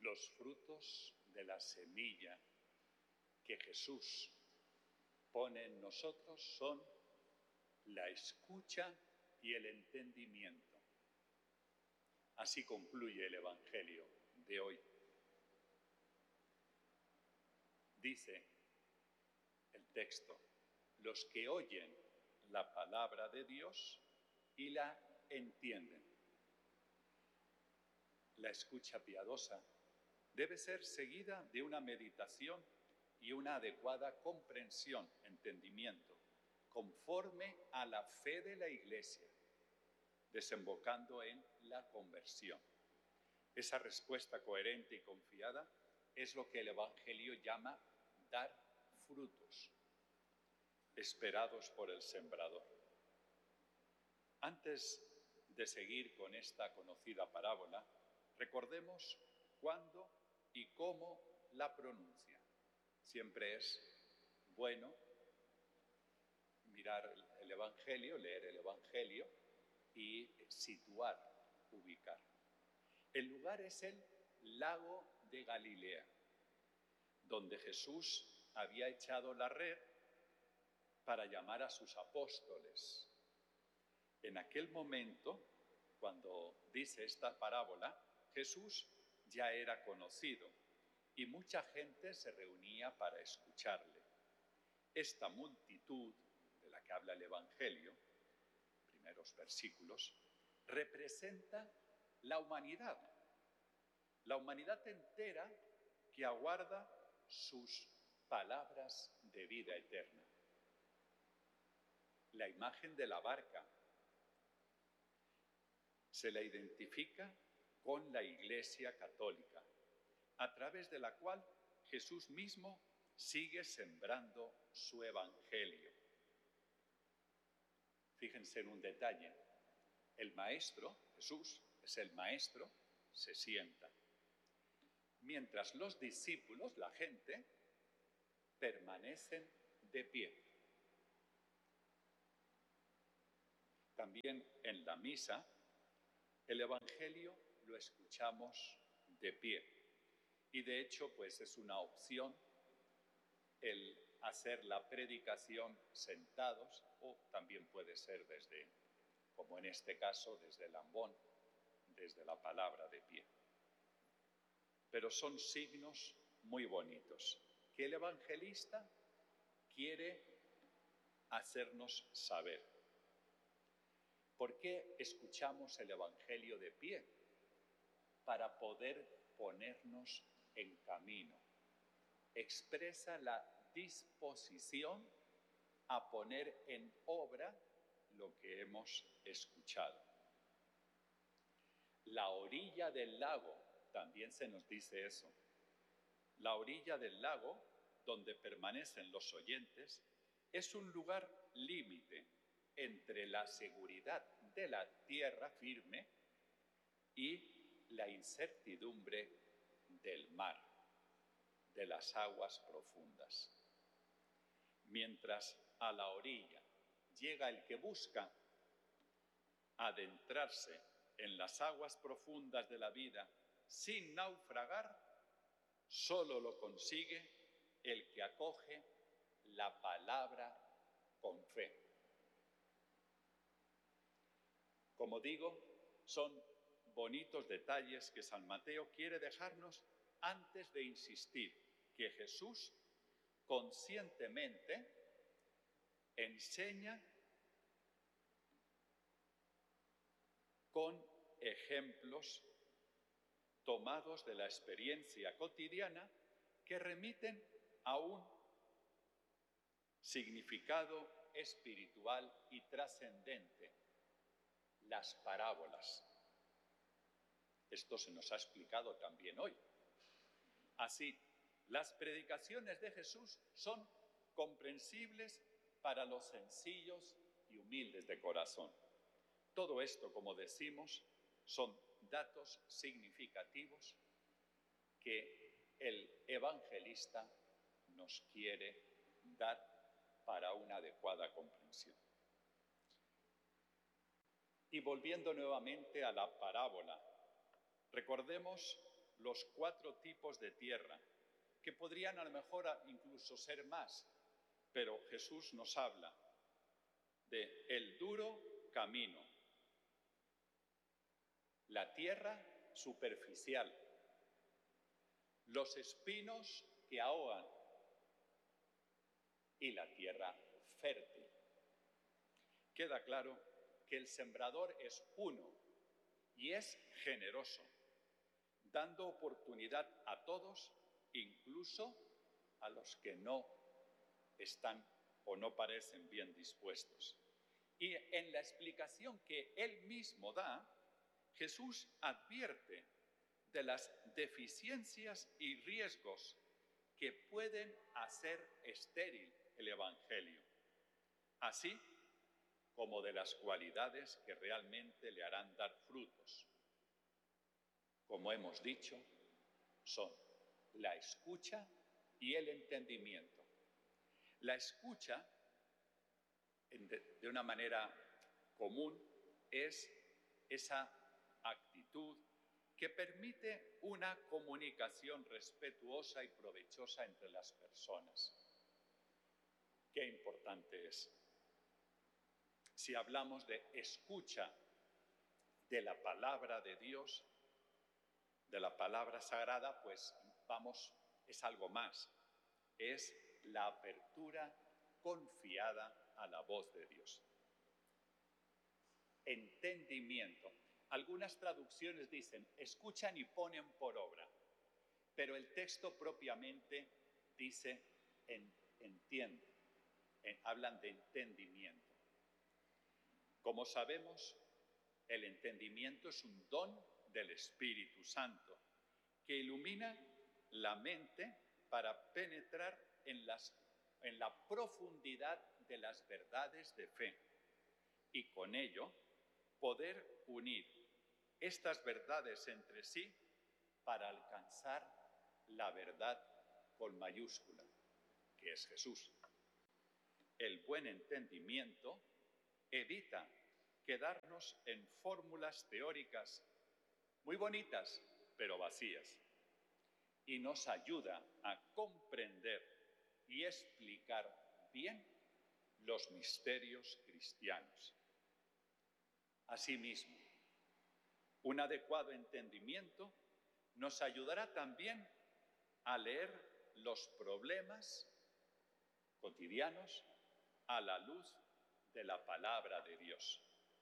Los frutos de la semilla que Jesús pone en nosotros son la escucha y el entendimiento. Así concluye el Evangelio de hoy. Dice el texto: los que oyen la palabra de Dios y la entienden. La escucha piadosa debe ser seguida de una meditación y una adecuada comprensión, entendimiento, conforme a la fe de la Iglesia, desembocando en la conversión. Esa respuesta coherente y confiada es lo que el Evangelio llama dar frutos, esperados por el sembrador. Antes de seguir con esta conocida parábola, recordemos cuándo y cómo la pronuncia. Siempre es bueno mirar el Evangelio, leer el Evangelio y situar, ubicar. El lugar es el lago de Galilea, donde Jesús había echado la red para llamar a sus apóstoles. En aquel momento, cuando dice esta parábola, Jesús ya era conocido y mucha gente se reunía para escucharle. Esta multitud de la que habla el Evangelio, primeros versículos, representa la humanidad entera que aguarda sus palabras de vida eterna. La imagen de la barca se la identifica con la Iglesia católica, a través de la cual Jesús mismo sigue sembrando su Evangelio. Fíjense en un detalle: el Maestro, Jesús, es el Maestro, se sienta, mientras los discípulos, la gente, permanecen de pie. También en la misa, el Evangelio lo escuchamos de pie. Y de hecho, pues es una opción el hacer la predicación sentados, o también puede ser desde, como en este caso, desde el ambón, desde la palabra de pie. Pero son signos muy bonitos que el evangelista quiere hacernos saber. ¿Por qué escuchamos el Evangelio de pie? Para poder ponernos en camino. Expresa la disposición a poner en obra lo que hemos escuchado. La orilla del lago, también se nos dice eso. La orilla del lago, donde permanecen los oyentes, es un lugar límite entre la seguridad de la tierra firme y la incertidumbre del mar, de las aguas profundas. Mientras a la orilla llega el que busca adentrarse en las aguas profundas de la vida sin naufragar, solo lo consigue el que acoge la palabra con fe. Como digo, son bonitos detalles que San Mateo quiere dejarnos antes de insistir que Jesús conscientemente enseña con ejemplos tomados de la experiencia cotidiana que remiten a un significado espiritual y trascendente: las parábolas. Esto se nos ha explicado también hoy. Así, las predicaciones de Jesús son comprensibles para los sencillos y humildes de corazón. Todo esto, como decimos, son datos significativos que el evangelista nos quiere dar para una adecuada comprensión. Y volviendo nuevamente a la parábola, recordemos los 4 tipos de tierra, que podrían a lo mejor incluso ser más, pero Jesús nos habla de el duro camino, la tierra superficial, los espinos que ahogan y la tierra fértil. Queda claro que el sembrador es uno y es generoso, dando oportunidad a todos, incluso a los que no están o no parecen bien dispuestos. Y en la explicación que él mismo da, Jesús advierte de las deficiencias y riesgos que pueden hacer estéril el Evangelio, así como de las cualidades que realmente le harán dar frutos. Como hemos dicho, son la escucha y el entendimiento. La escucha, de una manera común, es esa actitud que permite una comunicación respetuosa y provechosa entre las personas. Qué importante es. Si hablamos de escucha de la palabra de Dios, de la palabra sagrada, pues es algo más. Es la apertura confiada a la voz de Dios. Entendimiento. Algunas traducciones dicen, escuchan y ponen por obra, pero el texto propiamente dice, entiende, hablan de entendimiento. Como sabemos, el entendimiento es un don del Espíritu Santo que ilumina la mente para penetrar en la profundidad de las verdades de fe y con ello poder unir estas verdades entre sí para alcanzar la verdad con mayúscula, que es Jesús. El buen entendimiento evita quedarnos en fórmulas teóricas muy bonitas, pero vacías, y nos ayuda a comprender y explicar bien los misterios cristianos. Asimismo, un adecuado entendimiento nos ayudará también a leer los problemas cotidianos a la luz de la palabra de Dios.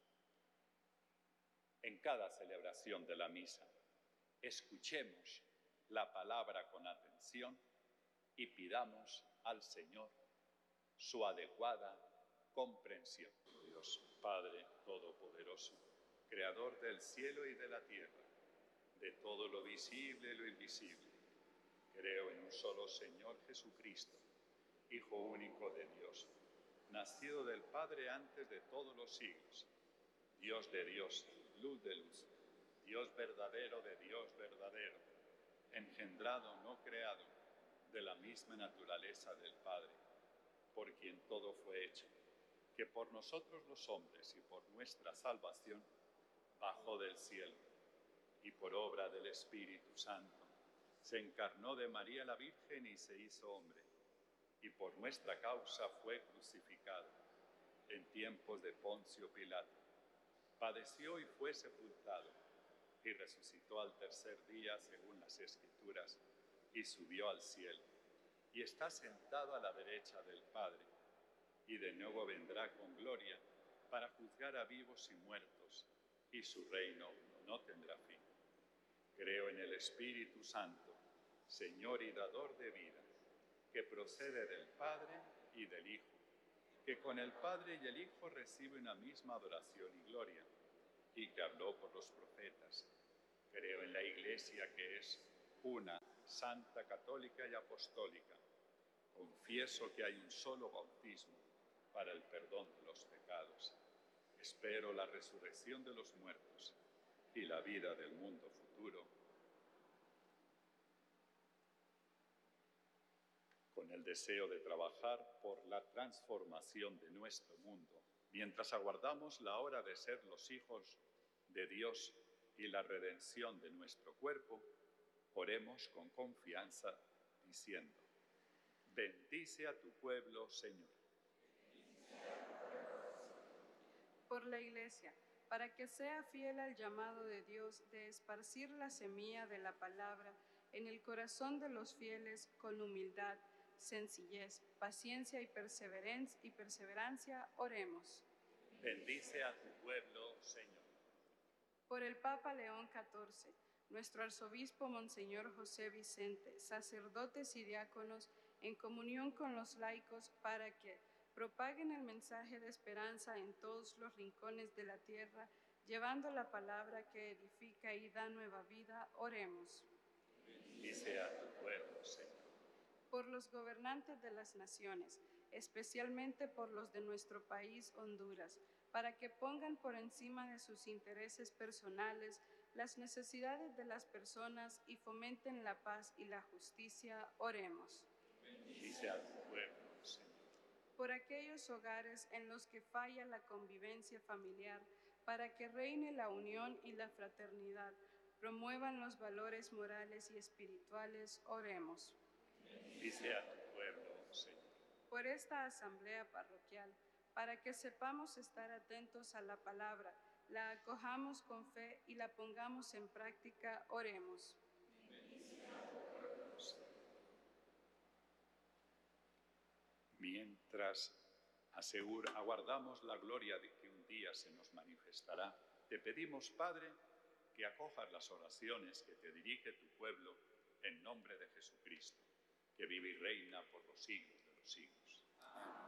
En cada celebración de la misa, escuchemos la palabra con atención y pidamos al Señor su adecuada comprensión. Dios Padre Todopoderoso, Creador del cielo y de la tierra, de todo lo visible y lo invisible, creo en un solo Señor Jesucristo, Hijo único de Dios, nacido del Padre antes de todos los siglos, Dios de Dios, luz de luz, Dios verdadero de Dios verdadero, engendrado, no creado, de la misma naturaleza del Padre, por quien todo fue hecho, que por nosotros los hombres y por nuestra salvación bajó del cielo y por obra del Espíritu Santo se encarnó de María la Virgen y se hizo hombre, y por nuestra causa fue crucificado en tiempos de Poncio Pilato. Padeció y fue sepultado, y resucitó al tercer día según las Escrituras, y subió al cielo, y está sentado a la derecha del Padre, y de nuevo vendrá con gloria para juzgar a vivos y muertos, y su reino no tendrá fin. Creo en el Espíritu Santo, Señor y dador de vida, que procede del Padre y del Hijo, que con el Padre y el Hijo recibe una misma adoración y gloria, y que habló por los profetas. Creo en la Iglesia, que es una, santa, católica y apostólica. Confieso que hay un solo bautismo para el perdón de los pecados. Espero la resurrección de los muertos y la vida del mundo futuro. Con el deseo de trabajar por la transformación de nuestro mundo, mientras aguardamos la hora de ser los hijos de Dios y la redención de nuestro cuerpo, Oremos con confianza diciendo: bendice a tu pueblo, Señor. Por la Iglesia, para que sea fiel al llamado de Dios de esparcir la semilla de la palabra en el corazón de los fieles con humildad, sencillez, paciencia y perseverancia, oremos. Bendice a tu pueblo, Señor. Por el Papa León XIV, nuestro arzobispo Monseñor José Vicente, sacerdotes y diáconos, en comunión con los laicos, para que propaguen el mensaje de esperanza en todos los rincones de la tierra, llevando la palabra que edifica y da nueva vida, oremos. Bendice a tu pueblo, Señor. Por los gobernantes de las naciones, especialmente por los de nuestro país, Honduras, para que pongan por encima de sus intereses personales las necesidades de las personas y fomenten la paz y la justicia, oremos. Bendice a tu pueblo, Señor. Por aquellos hogares en los que falla la convivencia familiar, para que reine la unión y la fraternidad, promuevan los valores morales y espirituales, oremos. Bendice a tu pueblo, Señor. Por esta asamblea parroquial, para que sepamos estar atentos a la palabra, la acojamos con fe y la pongamos en práctica, oremos. Mientras aguardamos la gloria de que un día se nos manifestará, te pedimos, Padre, que acojas las oraciones que te dirige tu pueblo en nombre de Jesucristo, que vive y reina por los siglos de los siglos. Amén.